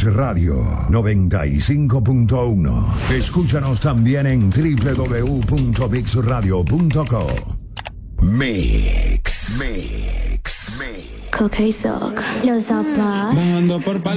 Radio 95.1. Escúchanos también en www.mixradio.co. Mix. Coque y Soc, los zapatos. Bajando por